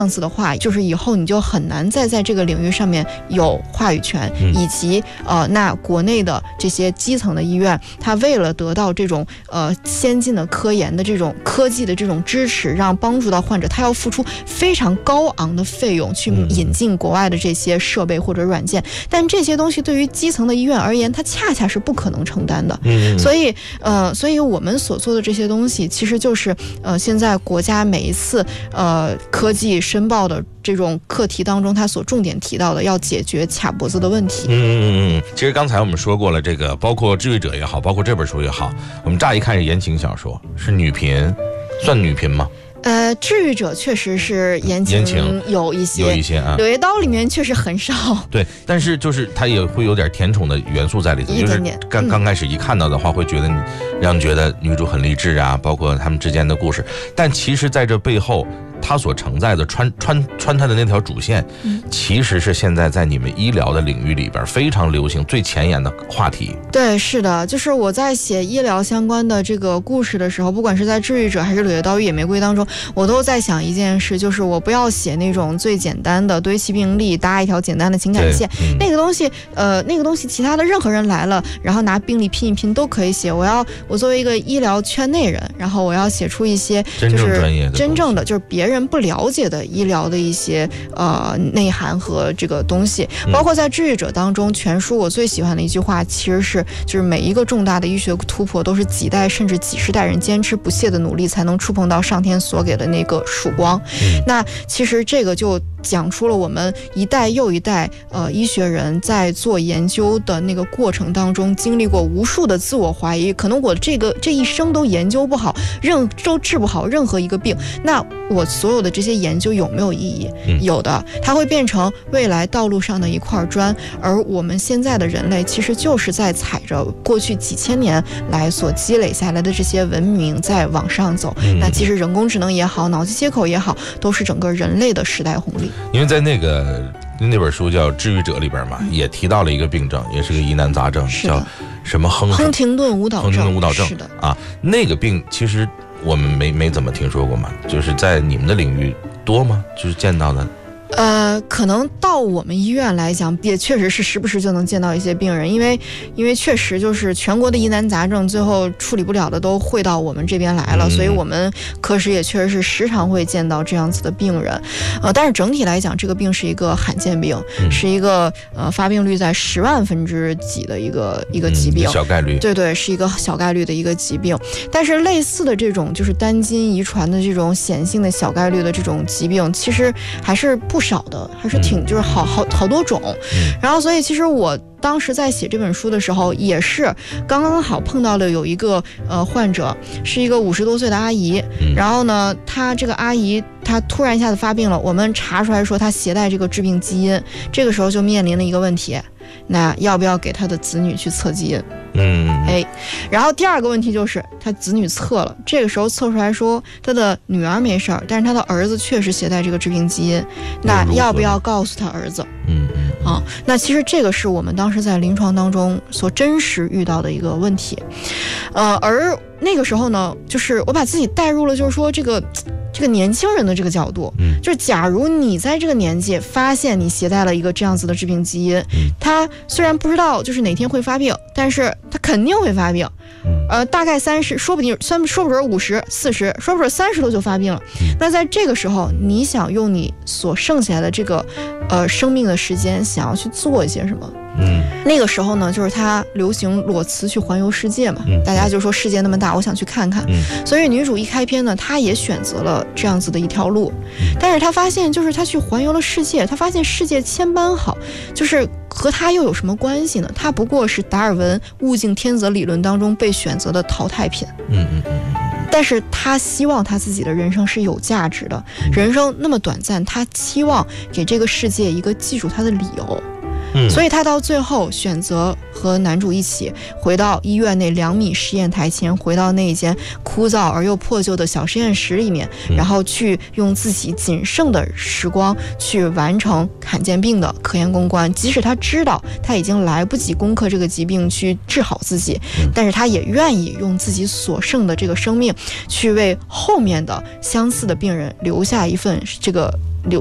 样子的话，就是以后你就很难再在这个领域上面有话语权，以及那国内的这些基层的医院，它为了得到这种先进的科研的这种科技的这种支持，让帮助到患者，它要付出非常高昂的费用去引进国外的这些设备或者软件，但这些东西对于基层的医院而言，它恰恰是不可能承担的。所以我们所做的这些东西，其实就是现在国家每一次科技申报的这种课题当中，它所重点提到的要解决卡脖子的问题。 其实刚才我们说过了，这个包括《治愈者》也好，包括这本书也好，我们乍一看是言情小说，是女频，算女频吗？ 治愈者确实是言情有一些啊，柳叶刀里面确实很少。 对，但是就是它也会有点甜宠的元素在里头，就是刚开始一看到的话，会觉得让你觉得女主很励志啊，包括他们之间的故事，但其实在这背后，它所承载的穿它的那条主线，其实是现在在你们医疗的领域里边非常流行、最前沿的话题。 对，是的，就是我在写医疗相关的这个故事的时候，不管是在《治愈者》还是《柳叶刀与野玫瑰》当中，我都在想一件事，就是我不要写那种最简单的堆砌病例，搭一条简单的情感线，那个东西，其他的任何人来了，然后拿病例拼一拼都可以写。我作为一个医疗圈内人，然后我要写出一些就是真正的就是别人不了解的医疗的一些内涵和这个东西。包括在《治愈者》当中，全书我最喜欢的一句话，其实是就是每一个重大的医学突破都是几代甚至几十代人坚持不懈的努力才能触碰到上天所给的那个曙光。那其实这个就讲出了我们一代又一代医学人在做研究的那个过程当中，经历过无数的自我怀疑，可能我这一生都研究不好，都治不好任何一个病，那我所有的这些研究有没有意义？有的，它会变成未来道路上的一块砖，而我们现在的人类其实就是在踩着过去几千年来所积累下来的这些文明在往上走。那其实人工智能也好，脑机接口也好，都是整个人类的时代红利。 因为在那本书叫《治愈者》里边嘛，也提到了一个病症，也是个疑难杂症，叫什么亨廷顿舞蹈症。是的啊，那个病其实我们没怎么听说过嘛，就是在你们的领域多吗？就是见到的。 可能到我们医院来讲，也确实是时不时就能见到一些病人，因为确实就是全国的疑难杂症，最后处理不了的都汇到我们这边来了，所以我们科室也确实是时常会见到这样子的病人。但是整体来讲，这个病是一个罕见病，是一个发病率在10万分之几的一个疾病， 小概率。 对，是一个小概率的一个疾病。但是类似的这种就是单基遗传的这种显性的小概率的这种疾病，其实还是不少的，还是挺就是好多种。然后所以其实我当时在写这本书的时候，也是刚刚好碰到了有一个患者，是一个50多岁的阿姨，然后呢，她这个阿姨她突然一下子发病了，我们查出来说她携带这个致病基因，这个时候就面临了一个问题，那要不要给她的子女去测基因？然后第二个问题就是他子女测了，这个时候测出来说他的女儿没事儿，但是他的儿子确实携带这个致病基因，那要不要告诉他儿子？那其实这个是我们当时在临床当中所真实遇到的一个问题。而那个时候呢，就是我把自己带入了，就是说这个年轻人的这个角度，就是假如你在这个年纪发现你携带了一个这样子的致病基因，他虽然不知道就是哪天会发病，但是他肯定会发病。大概30，说不准50、40，说不准30多就发病了。那在这个时候，你想用你所剩下来的这个生命的时间，想要去做一些什么？那个时候呢，就是他流行裸辞去环游世界嘛，大家就说世界那么大，我想去看看。所以女主一开篇呢，她也选择了这样子的一条路，但是她发现，就是她去环游了世界，她发现世界千般好，就是和她又有什么关系呢？她不过是达尔文物竞天择理论当中被选择的淘汰品。但是他希望他自己的人生是有价值的，人生那么短暂，他期望给这个世界一个记住他的理由。所以他到最后选择和男主一起回到医院那2米实验台前，回到那一间枯燥而又破旧的小实验室里面，然后去用自己仅剩的时光去完成罕见病的科研攻关。即使他知道他已经来不及攻克这个疾病去治好自己，但是他也愿意用自己所剩的这个生命去为后面的相似的病人留下一份这个